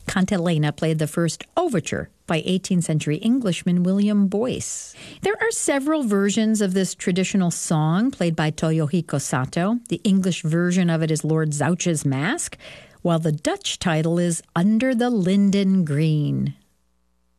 Cantilena played the first overture by 18th century Englishman William Boyce. There are several versions of this traditional song played by Toyohiko Sato. The English version of it is Lord Zouch's Mask, while the Dutch title is Under the Linden Green.